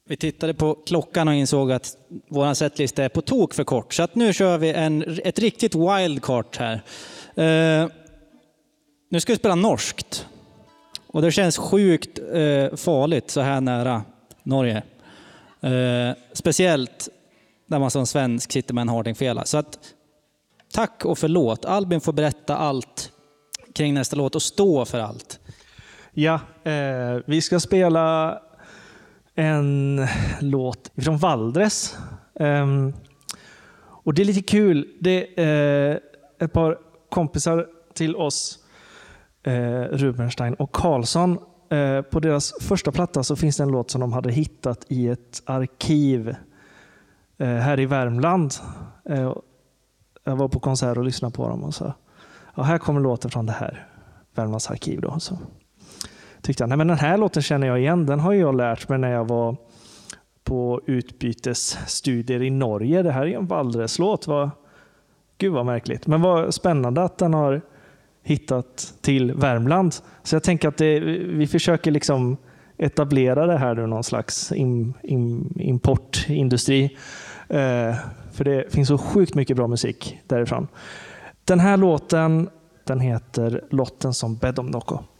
Vi tittade på klockan och insåg att vår setlista är på tok för kort. Så att nu kör vi ett riktigt wildcard här. Nu ska vi spela norskt. Och det känns sjukt farligt så här nära Norge. Speciellt när man som svensk sitter med en hardingfela. Så att tack och förlåt. Albin får berätta allt kring nästa låt och stå för allt. Ja, vi ska spela en låt från Valdres. Och det är lite kul. Det är ett par kompisar till oss, Rubenstein och Karlsson. På deras första platta så finns det en låt som de hade hittat i ett arkiv här i Värmland. Jag var på konsert och lyssnade på dem och sa, ja, här kommer låten från det här Värmlands arkiv då. Så tyckte jag, nej men den här låten känner jag igen. Den har jag lärt mig när jag var på utbytesstudier i Norge. Det här är en Valdres-låt. Gud vad märkligt. Men vad spännande att den har hittat till Värmland. Så jag tänker att vi försöker liksom etablera det här nu, någon slags importindustri. För det finns så sjukt mycket bra musik därifrån. Den här låten, den heter Lotten som bädd om noko.